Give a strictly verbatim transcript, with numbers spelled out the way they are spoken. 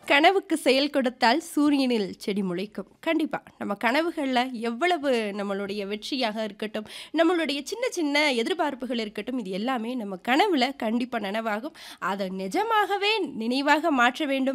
கனவுக்கு செயல் கொடுத்தால் சூரியனில் செடி முளைக்கும். கண்டிப்பா. நம்ம கனவுகள்ல எவ்வளவு நம்மளுடைய வெற்றியாக இருக்கட்டும், நம்மளுடைய சின்ன சின்ன எதிர்பார்ப்புகள் இருக்கட்டும், இது எல்லாமே நம்ம கனவுல கண்டிப்பா நனவாகும். அத நிஜமாகவே நினைவாக மாற்ற வேண்டும்